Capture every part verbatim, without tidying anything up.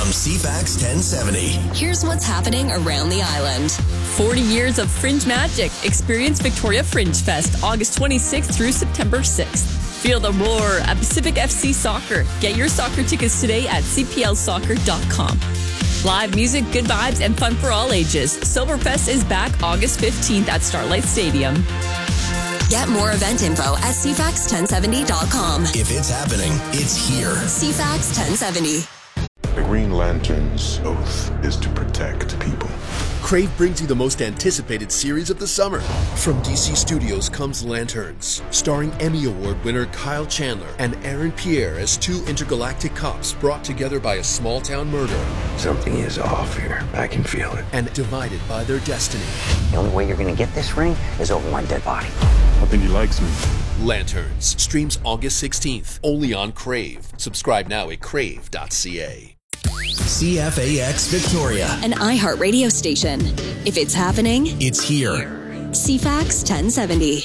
from C FAX ten seventy. Here's what's happening around the island. forty years of Fringe magic. Experience Victoria Fringe Fest, August twenty-sixth through September sixth. Feel the roar at Pacific F C Soccer. Get your soccer tickets today at c p l soccer dot com. Live music, good vibes, and fun for all ages. Silverfest is back August fifteenth at Starlight Stadium. Get more event info at c fax ten seventy dot com. If it's happening, it's here. C FAX ten seventy. The Green Lantern's oath is to protect people. Crave brings you the most anticipated series of the summer. From D C Studios comes Lanterns, starring Emmy Award winner Kyle Chandler and Aaron Pierre as two intergalactic cops brought together by a small-town murder. Something is off here. I can feel it. And divided by their destiny. The only way you're going to get this ring is over my dead body. I think he likes me. Lanterns streams August sixteenth, only on Crave. Subscribe now at crave dot c a. C F A X Victoria, An iHeart radio station. If it's happening, it's here. C FAX ten seventy.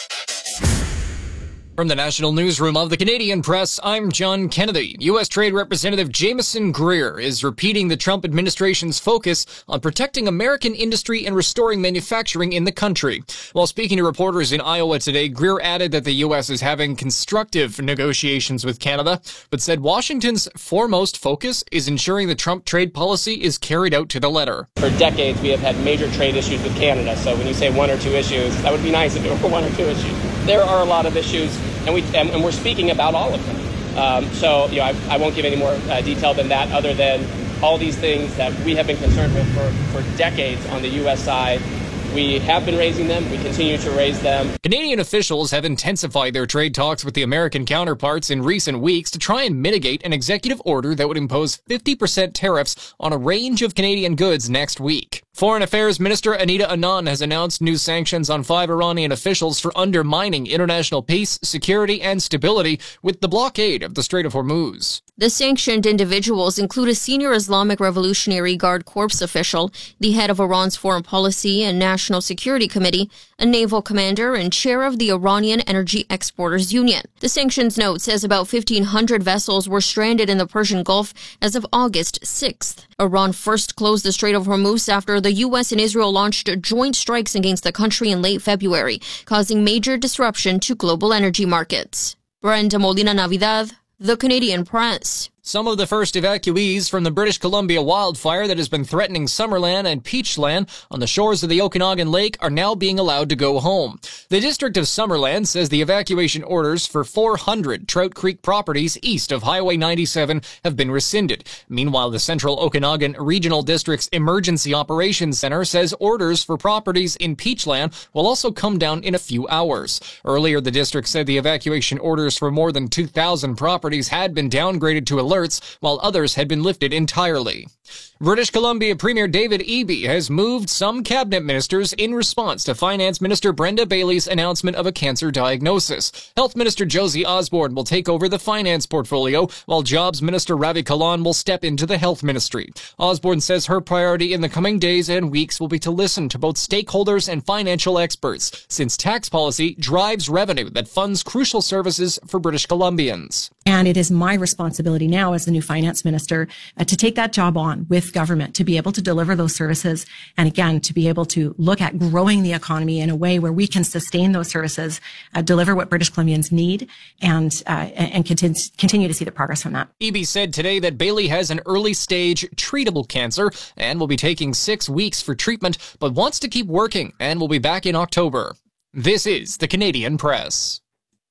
From the National Newsroom of the Canadian Press, I'm John Kennedy. U S Trade Representative Jameson Greer is repeating the Trump administration's focus on protecting American industry and restoring manufacturing in the country. While speaking to reporters in Iowa today, Greer added that the U S is having constructive negotiations with Canada, but said Washington's foremost focus is ensuring the Trump trade policy is carried out to the letter. For decades, we have had major trade issues with Canada, so when you say one or two issues, that would be nice if it were one or two issues. There are a lot of issues, and, we, and, and we're speaking about all of them. Um, so, you know, I, I won't give any more uh, detail than that, other than all these things that we have been concerned with for, for decades on the U S side. We have been raising them. We continue to raise them. Canadian officials have intensified their trade talks with the American counterparts in recent weeks to try and mitigate an executive order that would impose fifty percent tariffs on a range of Canadian goods next week. Foreign Affairs Minister Anita Anand has announced new sanctions on five Iranian officials for undermining international peace, security, and stability with the blockade of the Strait of Hormuz. The sanctioned individuals include a senior Islamic Revolutionary Guard Corps official, the head of Iran's Foreign Policy and National Security Committee, a naval commander, and chair of the Iranian Energy Exporters Union. The sanctions note says about fifteen hundred vessels were stranded in the Persian Gulf as of August sixth. Iran first closed the Strait of Hormuz after the U S and Israel launched joint strikes against the country in late February, causing major disruption to global energy markets. Brenda Molina Navidad, The Canadian Press. Some of the first evacuees from the British Columbia wildfire that has been threatening Summerland and Peachland on the shores of the Okanagan Lake are now being allowed to go home. The District of Summerland says the evacuation orders for four hundred Trout Creek properties east of Highway ninety-seven have been rescinded. Meanwhile, the Central Okanagan Regional District's Emergency Operations Center says orders for properties in Peachland will also come down in a few hours. Earlier, the district said the evacuation orders for more than two thousand properties had been downgraded to alerts, while others had been lifted entirely. British Columbia Premier David Eby has moved some cabinet ministers in response to Finance Minister Brenda Bailey's announcement of a cancer diagnosis. Health Minister Josie Osborne will take over the finance portfolio, while Jobs Minister Ravi Kalan will step into the health ministry. Osborne says her priority in the coming days and weeks will be to listen to both stakeholders and financial experts, since tax policy drives revenue that funds crucial services for British Columbians. And it is my responsibility now as the new finance minister uh, to take that job on with government, to be able to deliver those services. And again, to be able to look at growing the economy in a way where we can sustain those services, uh, deliver what British Columbians need, and uh, and continue, continue to see the progress from that. Eby said today that Bailey has an early stage treatable cancer and will be taking six weeks for treatment, but wants to keep working and will be back in October. This is the Canadian Press.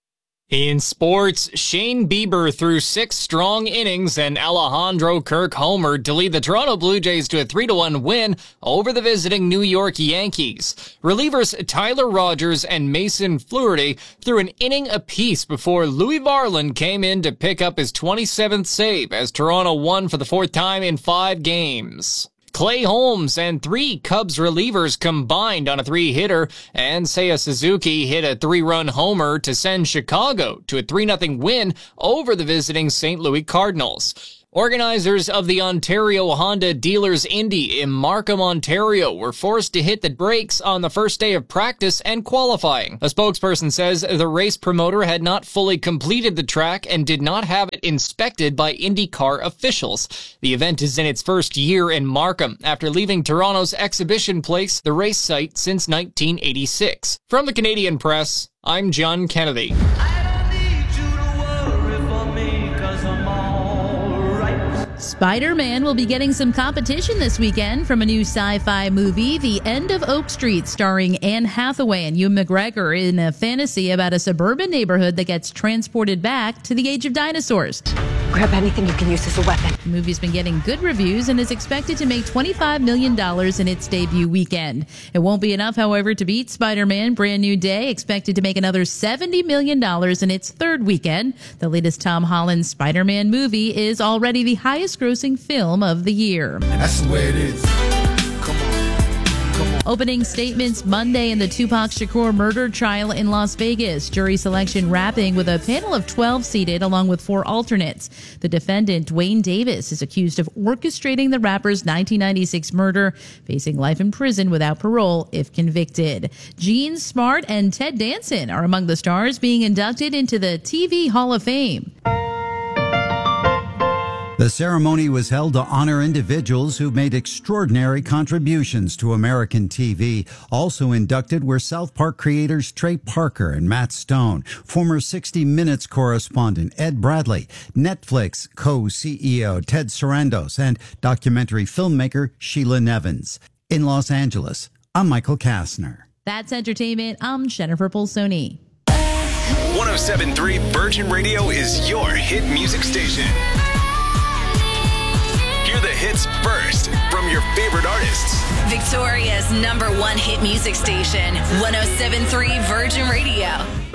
In sports, Shane Bieber threw six strong innings and Alejandro Kirk homered to lead the Toronto Blue Jays to a three to one win over the visiting New York Yankees. Relievers Tyler Rogers and Mason Flaherty threw an inning apiece before Louis Varland came in to pick up his twenty-seventh save as Toronto won for the fourth time in five games. Clay Holmes and three Cubs relievers combined on a three-hitter, and Seiya Suzuki hit a three-run homer to send Chicago to a three nothing win over the visiting Saint Louis Cardinals. Organizers of the Ontario Honda Dealers Indy in Markham, Ontario were forced to hit the brakes on the first day of practice and qualifying. A spokesperson says the race promoter had not fully completed the track and did not have it inspected by IndyCar officials. The event is in its first year in Markham after leaving Toronto's Exhibition Place, the race site, since nineteen eighty-six. From the Canadian Press, I'm John Kennedy. Spider-Man will be getting some competition this weekend from a new sci-fi movie, The End of Oak Street, starring Anne Hathaway and Ewan McGregor in a fantasy about a suburban neighborhood that gets transported back to the age of dinosaurs. Grab anything you can use as a weapon. The movie's been getting good reviews and is expected to make twenty-five million dollars in its debut weekend. It won't be enough, however, to beat Spider-Man Brand New Day, expected to make another seventy million dollars in its third weekend. The latest Tom Holland Spider-Man movie is already the highest grossing film of the year. That's the way it is. Opening statements Monday in the Tupac Shakur murder trial in Las Vegas. Jury selection wrapping with a panel of twelve seated along with four alternates. The defendant, Dwayne Davis, is accused of orchestrating the rapper's nineteen ninety-six murder, facing life in prison without parole if convicted. Gene Smart and Ted Danson are among the stars being inducted into the T V Hall of Fame. The ceremony was held to honor individuals who made extraordinary contributions to American T V. Also inducted were South Park creators Trey Parker and Matt Stone, former sixty minutes correspondent Ed Bradley, Netflix co-C E O Ted Sarandos, and documentary filmmaker Sheila Nevins. In Los Angeles, I'm Michael Kastner. That's entertainment. I'm Jennifer Polsoni. one oh seven point three Virgin Radio is your hit music station. Hear the hits first from your favorite artists. Victoria's number one hit music station, one oh seven point three Virgin Radio.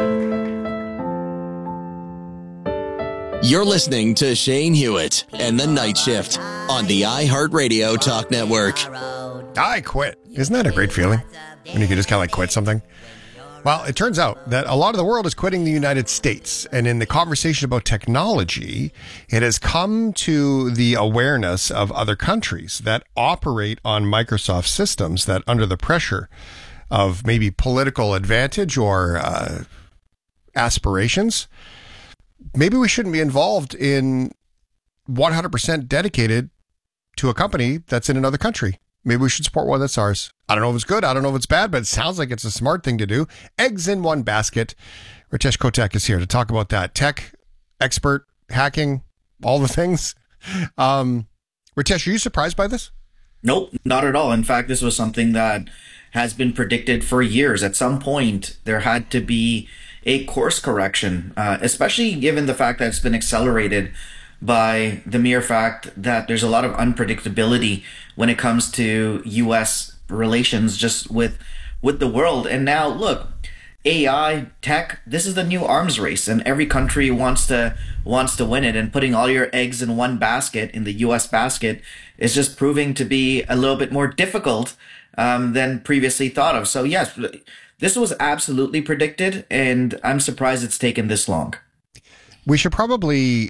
You're listening to Shane Hewitt and The Night Shift on the iHeartRadio Talk Network. I quit. Isn't that a great feeling? When you can just kind of like quit something? Well, it turns out that a lot of the world is quitting the United States. And in the conversation about technology, it has come to the awareness of other countries that operate on Microsoft systems that, under the pressure of maybe political advantage or uh, aspirations, maybe we shouldn't be involved in one hundred percent dedicated to a company that's in another country. Maybe we should support one that's ours. I don't know if it's good. I don't know if it's bad, but it sounds like it's a smart thing to do. Eggs in one basket. Ritesh Kotek is here to talk about that. Tech expert, hacking, all the things. Um, Ritesh, are you surprised by this? Nope, not at all. In fact, this was something that has been predicted for years. At some point, there had to be a course correction, uh, especially given the fact that it's been accelerated by the mere fact that there's a lot of unpredictability when it comes to U S relations just with with the world. And now, look, A I, tech, this is the new arms race, and every country wants to wants to win it. And putting all your eggs in one basket, in the U S basket, is just proving to be a little bit more difficult um, than previously thought of. So yes, this was absolutely predicted, and I'm surprised it's taken this long. We should probably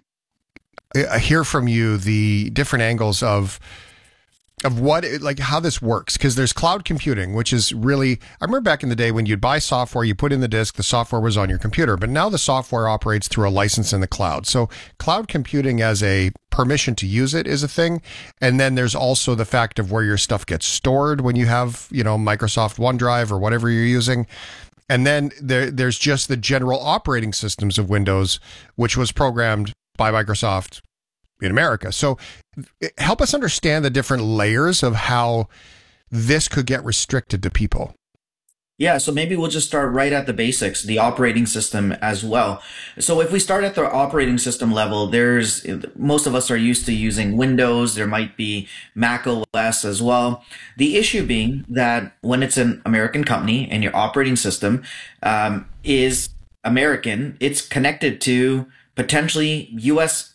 hear from you the different angles of of what it, like how this works, because there's cloud computing, which is really, I remember back in the day when you'd buy software, you put in the disk, the software was on your computer, but now the software operates through a license in the cloud. So cloud computing as a permission to use it is a thing, and then there's also the fact of where your stuff gets stored when you have, you know, Microsoft OneDrive or whatever you're using. And then there there's just the general operating systems of Windows, which was programmed by Microsoft in America. So help us understand the different layers of how this could get restricted to people. Yeah, so maybe we'll just start right at the basics, the operating system as well. So if we start at the operating system level, there's, most of us are used to using Windows. There might be Mac O S as well. The issue being that when it's an American company and your operating system um, is American, it's connected to potentially U S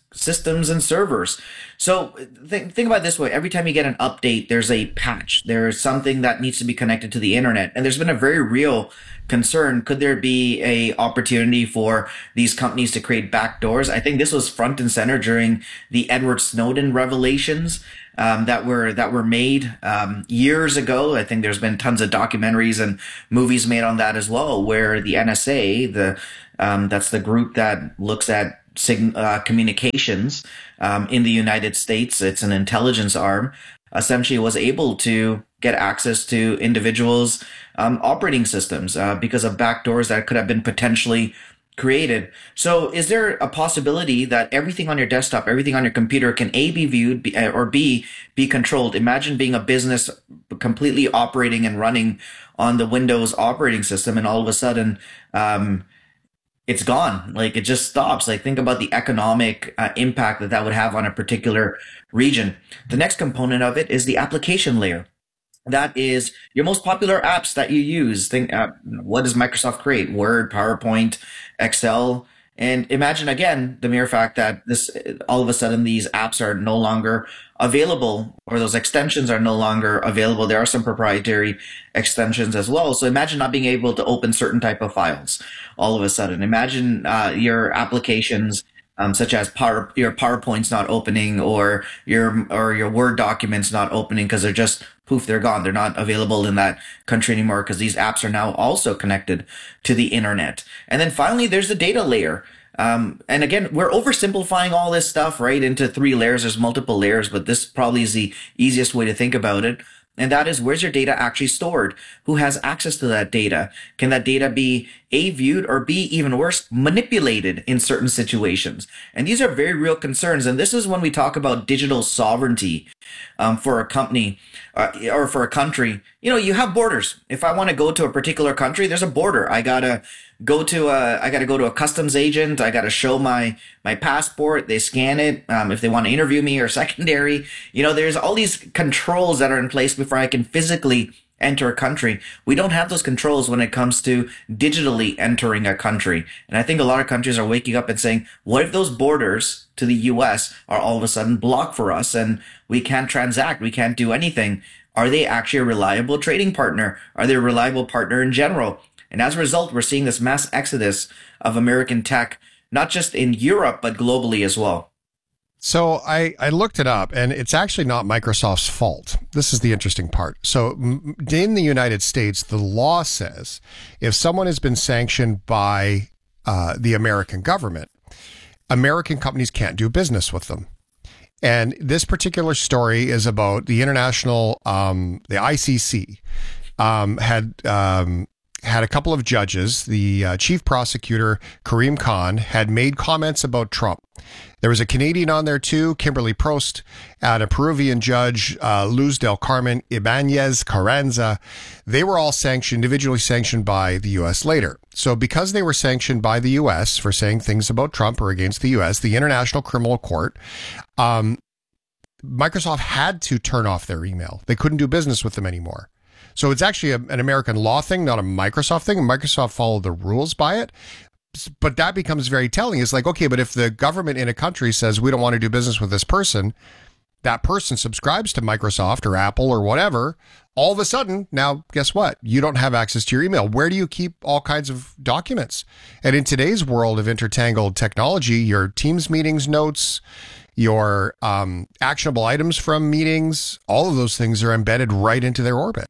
systems and servers. So th- think about it this way. Every time you get an update, there's a patch. There's something that needs to be connected to the internet. And there's been a very real concern. Could there be a opportunity for these companies to create backdoors? I think this was front and center during the Edward Snowden revelations um, that were that were made um, years ago. I think there's been tons of documentaries and movies made on that as well, where the N S A, the um, that's the group that looks at Sig- uh, communications um, in the United States, it's an intelligence arm, essentially was able to get access to individuals' um, operating systems uh, because of backdoors that could have been potentially created. So is there a possibility that everything on your desktop, everything on your computer can A, be viewed, B, or B, be controlled? Imagine being a business completely operating and running on the Windows operating system, and all of a sudden, um, it's gone. Like, it just stops. Like, think about the economic uh, impact that that would have on a particular region. The next component of it is the application layer. That is your most popular apps that you use. Think, uh, what does Microsoft create? Word, PowerPoint, Excel. And imagine again the mere fact that this, all of a sudden, these apps are no longer available, or those extensions are no longer available. There are some proprietary extensions as well. So imagine not being able to open certain type of files all of a sudden. Imagine uh, your applications, um, such as Power, your PowerPoint's not opening, or your or your Word documents not opening because they're just poof, they're gone. They're not available in that country anymore because these apps are now also connected to the internet. And then finally, there's the data layer. Um, and again, we're oversimplifying all this stuff, right, into three layers. There's multiple layers, but this probably is the easiest way to think about it. And that is, where's your data actually stored? Who has access to that data? Can that data be A, viewed, or B, even worse, manipulated in certain situations? And these are very real concerns. And this is when we talk about digital sovereignty um, for a company uh, or for a country. You know, you have borders. If I want to go to a particular country, there's a border. I gotta go to a, I gotta go to a customs agent. I gotta show my, my passport. They scan it. Um, if they want to interview me or secondary, you know, there's all these controls that are in place before I can physically enter a country. We don't have those controls when it comes to digitally entering a country. And I think a lot of countries are waking up and saying, what if those borders to the U S are all of a sudden blocked for us and we can't transact, we can't do anything? Are they actually a reliable trading partner? Are they a reliable partner in general? And as a result, we're seeing this mass exodus of American tech, not just in Europe, but globally as well. So I, I looked it up, and it's actually not Microsoft's fault. This is the interesting part. So in the United States, the law says if someone has been sanctioned by uh, the American government, American companies can't do business with them. And this particular story is about the international, um, the I C C um, had um, had a couple of judges. The uh, chief prosecutor, Karim Khan, had made comments about Trump. There was a Canadian on there too, Kimberly Prost, and a Peruvian judge, uh, Luz del Carmen Ibanez Carranza. They were all sanctioned, individually sanctioned by the U S later. So because they were sanctioned by the U S for saying things about Trump or against the U S, the International Criminal Court, um, Microsoft had to turn off their email. They couldn't do business with them anymore. So it's actually a, an American law thing, not a Microsoft thing. Microsoft followed the rules by it. But that becomes very telling. It's like, okay, but if the government in a country says we don't want to do business with this person, that person subscribes to Microsoft or Apple or whatever, all of a sudden, now, guess what? You don't have access to your email. Where do you keep all kinds of documents? And in today's world of intertangled technology, your Teams meetings notes, your um, actionable items from meetings, all of those things are embedded right into their orbit.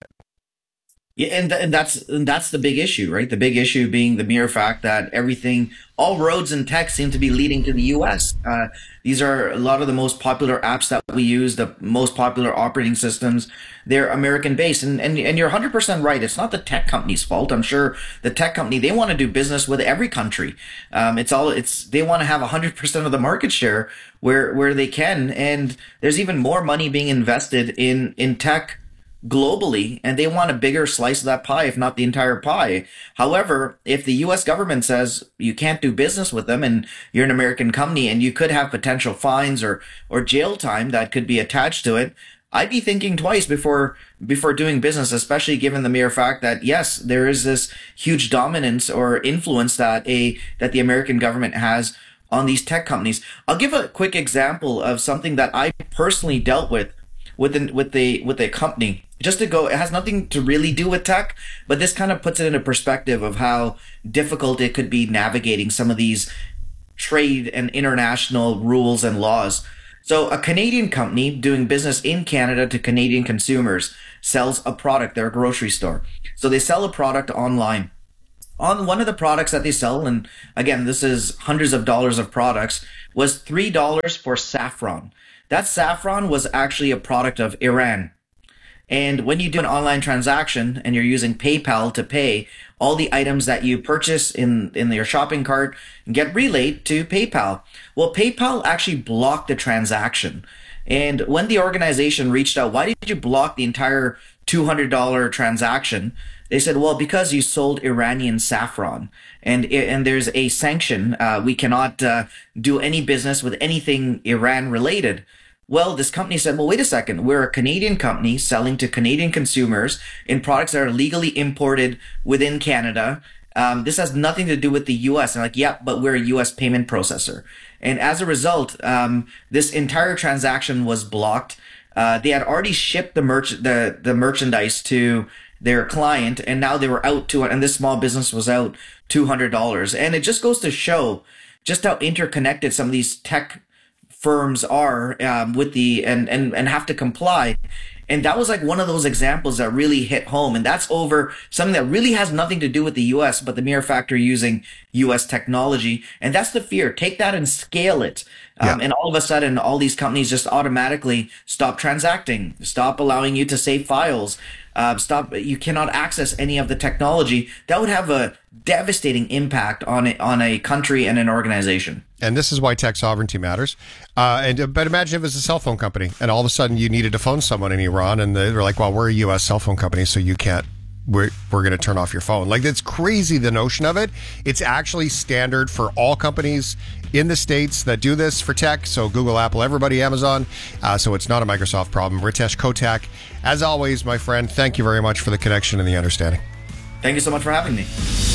Yeah, and, th- and that's and that's the big issue, right? The big issue being the mere fact that everything, all roads in tech seem to be leading to the U S. Uh, these are a lot of the most popular apps that we use, the most popular operating systems. They're American-based, and and and you're one hundred percent right. It's not the tech company's fault. I'm sure the tech company, they want to do business with every country. Um, it's all it's they want to have one hundred percent of the market share where where they can, and there's even more money being invested in in tech globally, and they want a bigger slice of that pie, if not the entire pie. However, if the U S government says you can't do business with them and you're an American company and you could have potential fines or or jail time that could be attached to it, I'd be thinking twice before before doing business, especially given the mere fact that yes, there is this huge dominance or influence that a that the American government has on these tech companies. I'll give a quick example of something that I personally dealt with with the, with the with a company. Just to go, it has nothing to really do with tech, but this kind of puts it into perspective of how difficult it could be navigating some of these trade and international rules and laws. So a Canadian company doing business in Canada to Canadian consumers sells a product. They're a grocery store. So they sell a product online. On one of the products that they sell, and again, this is hundreds of dollars of products, was three dollars for saffron. That saffron was actually a product of Iran. And when you do an online transaction and you're using PayPal to pay, all the items that you purchase in, in your shopping cart get relayed to PayPal. Well, PayPal actually blocked the transaction. And when the organization reached out, why did you block the entire two hundred dollars transaction? They said, well, because you sold Iranian saffron, and and there's a sanction. Uh, we cannot uh, do any business with anything Iran related. Well, this company said, well, wait a second. We're a Canadian company selling to Canadian consumers in products that are legally imported within Canada. Um, this has nothing to do with the U S. And like, yeah, but we're a U S payment processor. And as a result, um, this entire transaction was blocked. Uh, they had already shipped the merch the the merchandise to their client, and now they were out to it, and this small business was out two hundred dollars. And it just goes to show just how interconnected some of these tech firms are um, with the and, and and have to comply. And that was like one of those examples that really hit home. And that's over something that really has nothing to do with the U S, but the mere factor using U S technology. And that's the fear. Take that and scale it. Um, yeah. And all of a sudden, all these companies just automatically stop transacting, stop allowing you to save files. Uh, stop. You cannot access any of the technology. That would have a devastating impact on a, on a country and an organization. And this is why tech sovereignty matters. Uh, and but imagine if it was a cell phone company, and all of a sudden you needed to phone someone in Iran, and they're like, "Well, we're a U S cell phone company, so you can't. We're we're going to turn off your phone." Like, it's crazy, the notion of it. It's actually standard for all companies in the States that do this for tech. So Google, Apple, everybody, Amazon. Uh, so it's not a Microsoft problem. Ritesh Kotak, as always, my friend, thank you very much for the connection and the understanding. Thank you so much for having me.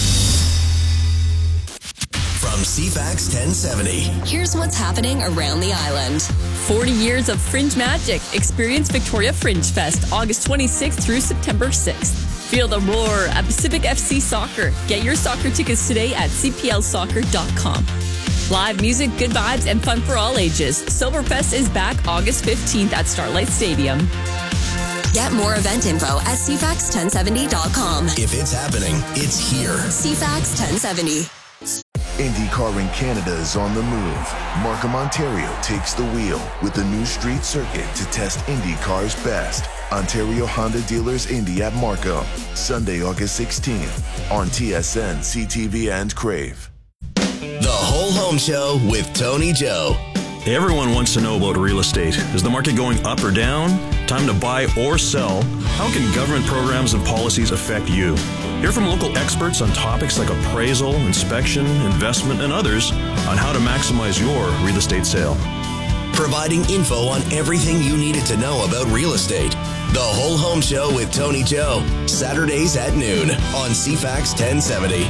From C FAX ten seventy. Here's what's happening around the island. forty years of Fringe Magic. Experience Victoria Fringe Fest, August twenty-sixth through September sixth. Feel the roar at Pacific F C Soccer. Get your soccer tickets today at c p l soccer dot com. Live music, good vibes, and fun for all ages. Silverfest is back August fifteenth at Starlight Stadium. Get more event info at c fax ten seventy dot com. If it's happening, it's here. C FAX ten seventy. IndyCar in Canada is on the move. Markham, Ontario takes the wheel with the new street circuit to test IndyCar's best. Ontario Honda Dealers Indy at Markham, Sunday, August sixteenth on T S N, C T V, and Crave. The Whole Home Show with Tony Joe. Everyone wants to know about real estate. Is the market going up or down? Time to buy or sell? How can government programs and policies affect you? Hear from local experts on topics like appraisal, inspection, investment, and others on how to maximize your real estate sale. Providing info on everything you needed to know about real estate. The Whole Home Show with Tony Joe. Saturdays at noon on C FAX ten seventy.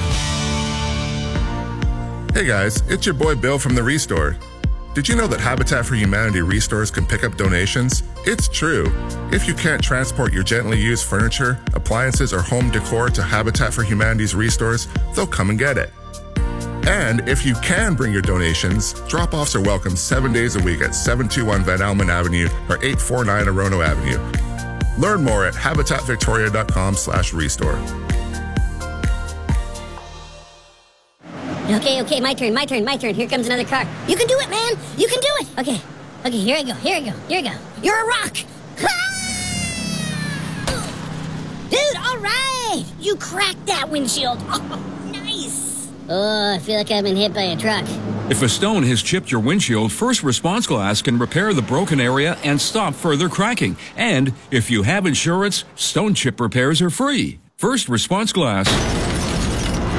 Hey guys, it's your boy Bill from The Restore. Did you know that Habitat for Humanity restores can pick up donations? It's true. If you can't transport your gently used furniture, appliances, or home decor to Habitat for Humanity's restores, they'll come and get it. And if you can bring your donations, drop-offs are welcome seven days a week at seven two one Van Almen Avenue or eight four nine Orono Avenue. Learn more at habitat victoria dot com slash restore. Okay, okay, my turn, my turn, my turn. Here comes another car. You can do it, man. You can do it. Okay, okay, here I go, here I go, here I go. You're a rock. Dude, all right. You cracked that windshield. Oh, nice. Oh, I feel like I've been hit by a truck. If a stone has chipped your windshield, First Response Glass can repair the broken area and stop further cracking. And if you have insurance, stone chip repairs are free. First Response Glass.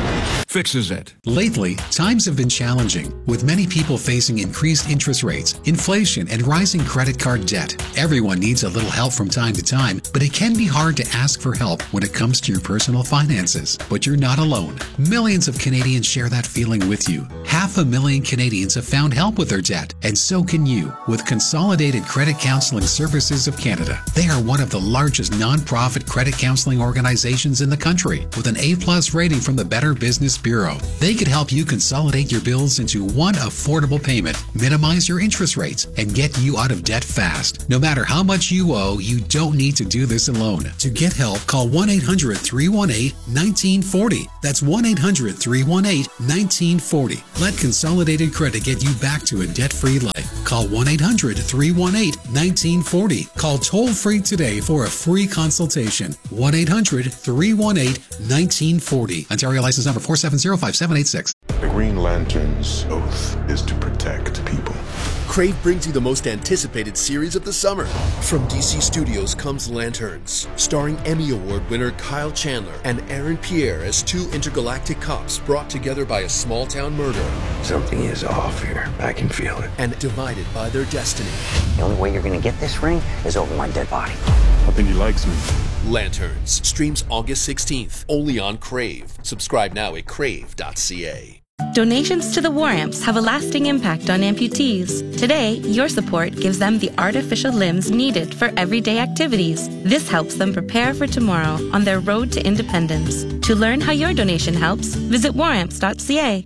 fixes it. Lately, times have been challenging, with many people facing increased interest rates, inflation, and rising credit card debt. Everyone needs a little help from time to time, but it can be hard to ask for help when it comes to your personal finances. But you're not alone. Millions of Canadians share that feeling with you. Half a million Canadians have found help with their debt, and so can you with Consolidated Credit Counseling Services of Canada. They are one of the largest non-profit credit counseling organizations in the country, with an A-plus rating from the Better Business Bureau. They could help you consolidate your bills into one affordable payment, minimize your interest rates, and get you out of debt fast. No matter how much you owe, you don't need to do this alone. To get help, call one eight hundred, three one eight, one nine four zero. That's one eight hundred, three one eight, one nine four zero. Let Consolidated Credit get you back to a debt-free life. Call one eight hundred, three one eight, one nine four zero. Call toll-free today for a free consultation. one eight hundred, three one eight, one nine four zero. Ontario license number four seven zero five seven eight six. The Green Lantern's oath is to protect people. Crave brings you the most anticipated series of the summer. From D C Studios comes Lanterns, starring Emmy Award winner Kyle Chandler and Aaron Pierre as two intergalactic cops brought together by a small-town murder. Something is off here. I can feel it. And divided by their destiny. The only way you're going to get this ring is over my dead body. I think he likes me. Lanterns streams August sixteenth, only on Crave. Subscribe now at crave dot c a. Donations to the War Amps have a lasting impact on amputees. Today, your support gives them the artificial limbs needed for everyday activities. This helps them prepare for tomorrow on their road to independence. To learn how your donation helps, visit war amps dot c a.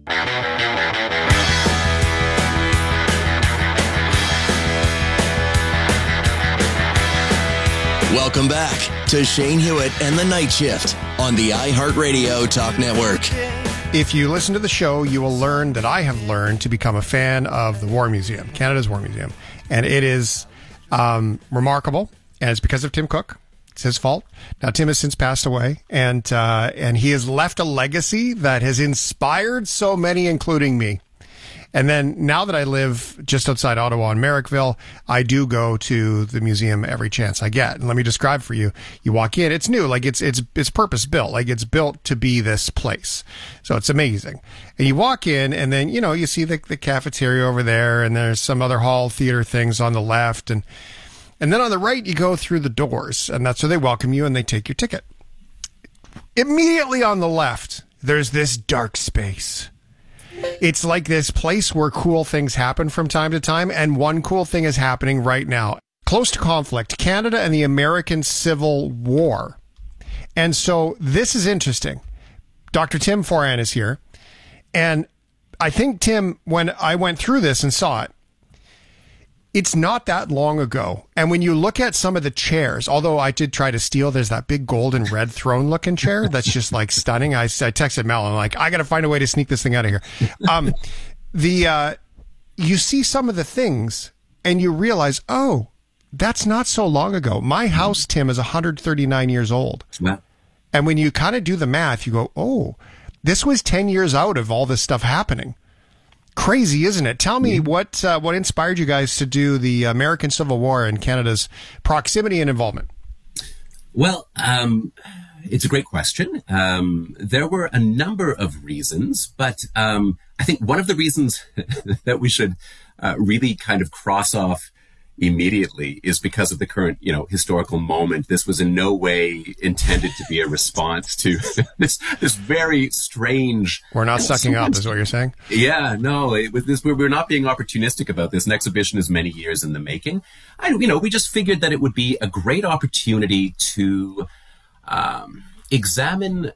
Welcome back to Shane Hewitt and the Night Shift on the iHeartRadio Talk Network. If you listen to the show, you will learn that I have learned to become a fan of the War Museum, Canada's War Museum. And it is um, remarkable, and it's because of Tim Cook. It's his fault. Now, Tim has since passed away, and uh, and he has left a legacy that has inspired so many, including me. And then now that I live just outside Ottawa in Merrickville, I do go to the museum every chance I get. And let me describe for you. You walk in, it's new, like it's it's it's purpose built, like it's built to be this place. So it's amazing. And you walk in, and then you know you see the the cafeteria over there, and there's some other hall theater things on the left, and and then on the right you go through the doors, and that's where they welcome you and they take your ticket. Immediately on the left, there's this dark space. It's like this place where cool things happen from time to time, and one cool thing is happening right now. Close to conflict, Canada and the American Civil War. And so this is interesting. Doctor Tim Foran is here, and I think, Tim, when I went through this and saw it, it's not that long ago. And when you look at some of the chairs, although I did try to steal, there's that big gold and red throne looking chair that's just like stunning. I, I texted Mel, I'm like, I got to find a way to sneak this thing out of here. Um, the uh, you see some of the things and you realize, oh, that's not so long ago. My house, Tim, is one hundred thirty-nine years old. Yeah. And when you kind of do the math, you go, oh, this was ten years out of all this stuff happening. Crazy, isn't it? Tell me what uh, what inspired you guys to do the American Civil War and Canada's proximity and involvement? Well, um, it's a great question. Um, there were a number of reasons, but um, I think one of the reasons that we should uh, really kind of cross off immediately is because of the current, you know, historical moment. This was in no way intended to be a response to this this very strange. We're not sucking up, is what you're saying? Yeah, no, it was this. We're, we're not being opportunistic about this. An exhibition is many years in the making. I, you know, we just figured that it would be a great opportunity to um, examine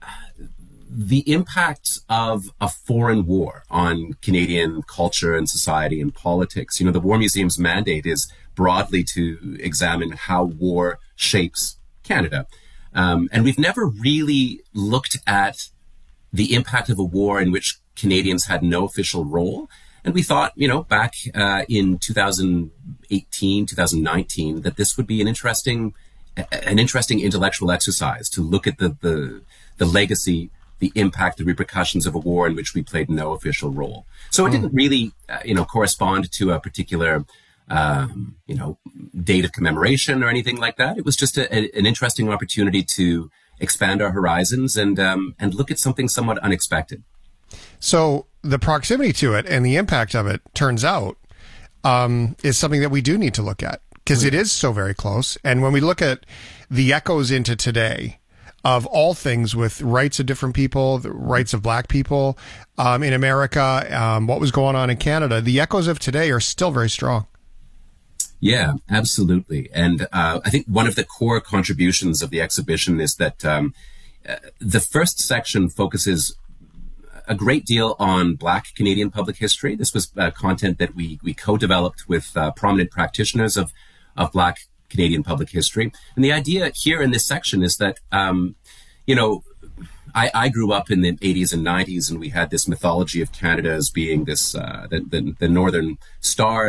the impact of a foreign war on Canadian culture and society and politics. You know, the War Museum's mandate is broadly to examine how war shapes Canada. Um, and we've never really looked at the impact of a war in which Canadians had no official role. And we thought, you know, back uh, in two thousand eighteen, two thousand nineteen, that this would be an interesting, an interesting intellectual exercise to look at the, the, the legacy, the impact, the repercussions of a war in which we played no official role. So it didn't really, uh, you know, correspond to a particular, um, you know, date of commemoration or anything like that. It was just a, a, an interesting opportunity to expand our horizons and um, and look at something somewhat unexpected. So the proximity to it and the impact of it, turns out, um, is something that we do need to look at, because it is so very close. And when we look at the echoes into today of all things with rights of different people, the rights of black people um, in America, um, what was going on in Canada, the echoes of today are still very strong. Yeah, absolutely. And uh, I think one of the core contributions of the exhibition is that um, uh, the first section focuses a great deal on Black Canadian public history. This was uh, content that we we co-developed with uh, prominent practitioners of, of Black Canadian public history. And the idea here in this section is that, um, you know, I, I grew up in the eighties and nineties, and we had this mythology of Canada as being this, uh, the, the, the Northern Star,